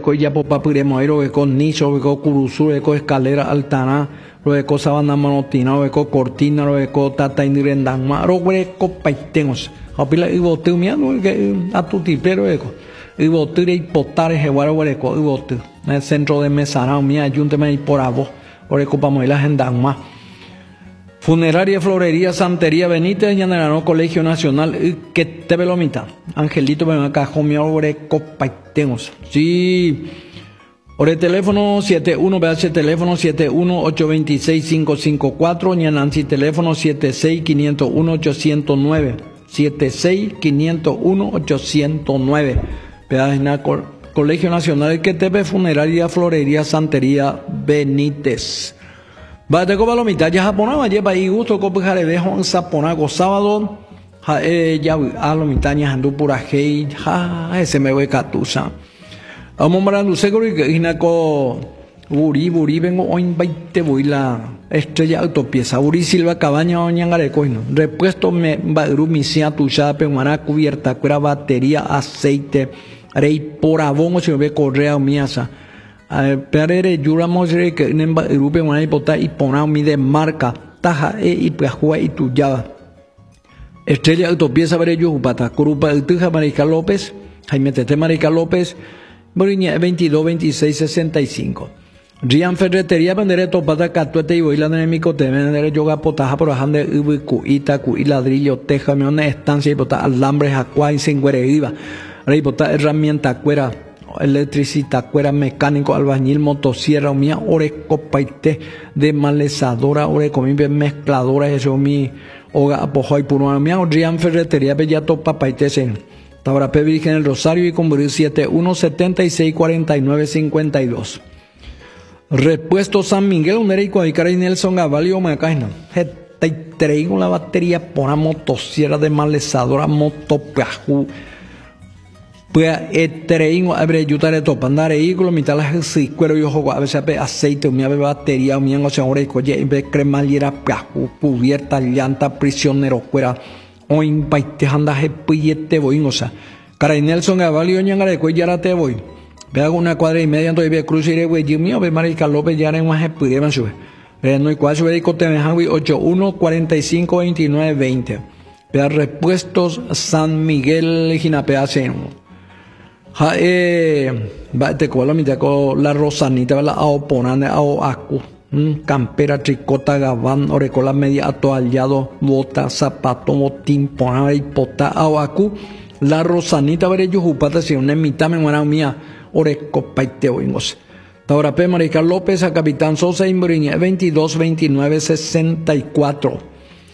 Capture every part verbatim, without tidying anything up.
eco ya popa puremo ero eco nicho eco curusur eco escalera altana ro eco sabana monotina eco cortina ro eco tata indirendangma ro eco paitengos apila ibotu miano que atuti pero eco ibotu de potare jeguaro eco ibotu en el centro de Mesara mi ayúntame y por abo por eco pamoila gendangma. Funeraria Florería Santería Benítez, Yanarano Colegio Nacional, que te velomita. Angelito, ven acá, homie, ore copaitemos. Sí. Ore teléfono siete uno, B H teléfono siete uno ocho dos seis cinco cinco cuatro, Ñanansi teléfono siete seis cinco uno ocho cero nueve. siete seis cinco uno ocho cero nueve. Pedagina Colegio Nacional, que te ve Funeraria Florería Santería Benítez. Bate con palomita ya japonesa lleva ahí gusto con pijare dejo en saponago sábado ja eh ya a lo mitaña andu pura hey ja ese me voy catusa amo marando seguro que inaco buri buri vengo hoy veinte voy la estrella autopieza buri silva cabaña oñangare coino repuesto me badru misia tuya pe mara cubierta cuera batería aceite rey por abongo se ve correa miasa Perere yuramos que nemba Europe una hipota y ponao mi de marca taja e y pajua y tuyaba Estrella autopieza para ellos upata Curupa el Tuja Marica López Jaime Tete Marica López Boriña veintidós veintiséis sesenta y cinco Rian Ferretería vendere topata catuete y boila enemigo te vendere yoga potaja por ajande ubicu ita cu y ladrillo teja meone estancia y pota alambres aqua y singüere iba rey pota herramienta cuera electricista, cuera mecánico, albañil, motosierra, mía, ore copaite de malezadora, ore comimbe mezcladora, eso mi oga apojo y puro mía, Rian Ferretería, bellato papaite sen. Tabrape Virgen el Rosario y convertir siete uno setenta y seis cuarenta y nueve cincuenta y dos. Repuesto San Miguel, un erico de cara y Nelson Gavalio, me caen. Te traigo la batería por una motosierra de malezadora, motopeaju. Pues etrein abre yutare topandare ículo mitad la si cuero yo juego a veces aceite mi ave batería mi ango se ahora y coye en vez cremallera cubierta llanta prisionero cuera o impaite anda je pillete voy o sea cara Nelson Gavalio ñangare coye ya te voy ve hago una cuadra y media entonces ve cruz iré güey yo mío ve Marica López ya en más je pudieran subir no hay cual sube y cote me hago ocho uno cuarenta y cinco veintinueve veinte ve repuestos San Miguel Jinapea seno ja eh va te cola mi te co la rosanita la aoponane ao acu campera tricota gabán orecola media atoallado bota zapato motín pona y pota ao acu la rosanita vere yujupata si una mitad me muera mía oreco paite oingos Taurape Marica López a Capitán Sosa Imboriña veintidós veintinueve sesenta y cuatro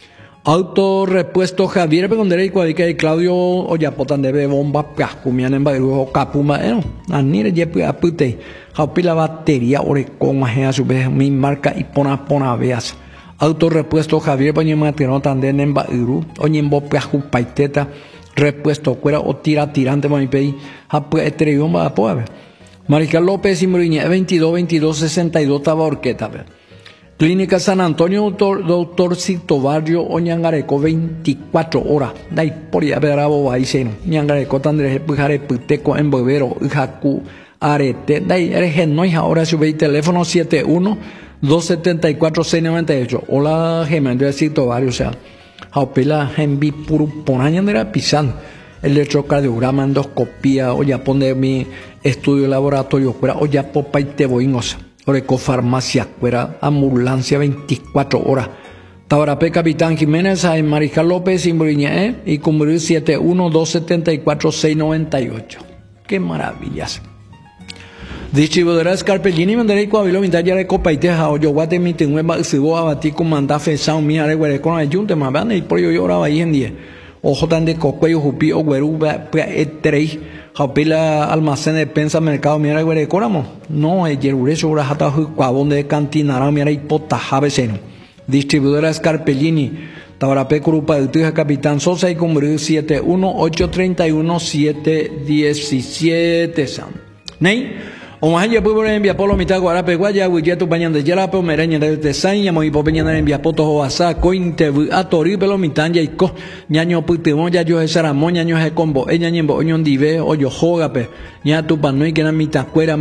Auto repuesto Javier Pegondere y Cuadica y Claudio Oyapotan de bomba Piascumian en Bairujo Capuma, eh, Anire Yepi Apute, Jaupila batería Orecon Majea su vez mi marca y pona pona veas. Auto repuesto Javier Pañematino Tanden en Bairu, Oñembo Piascu Paiteta, repuesto cuera o tira tirante Manipei, Japu Eteriumba Apoave. Marica López y Muriña veintidós veintidós sesenta y dos Taborqueta, Clínica San Antonio, doctor, doctor Cito Barrio, o Ñangareco, veinticuatro horas. Dai por ya verabo baiseno. Ñangareco tandre pujare puteco en bebero, jacu arete. Dai eres no y ahora sube el teléfono siete uno dos siete cuatro seis nueve ocho. Hola, Gemendo Cito Barrio, o sea, jaupela gembi puro ponaña de la pisan. Electrocardiograma, endoscopía, o ya pone mi estudio laboratorio, o ya popa y te boingos. Oreco farmacia, fuera ambulancia veinticuatro horas. Taurape Capitán Jiménez, a Marica López, Imboriña, ¿eh? Y cumplir siete uno dos siete cuatro seis nueve ocho. Qué maravillas. Distribuidora Scarpellini, venderé Coavilo, Vintalla de Copa y Teja, o yo guate mi tenguema, si vos abatí con mandafe, sao mía, de güere con ayunte, más van y por yo lloraba ahí en día. Ojo tan de cocuello, jupi, o güeru, etrei. Jaupila almacén de pensa mercado mira güere coramo no es yerure sobre hata cuabón de cantinara mira y pota javeseno distribuidora Scarpellini Taurape Curupa de Tuja Capitán Sosa y cumplir siete uno ocho tres uno siete uno siete san Ney o más allá puedo enviar por lo mitad guarape guaya huilleto bañan de yara pero mereña de saña muy popeña enviar potos o asa cointe a tori pelo mitán ya y co ñaño putimo ya yo esa ramón ñaño es combo ella ñembo oñon dive o yo joga pe ña tu panoi que na mitad cuera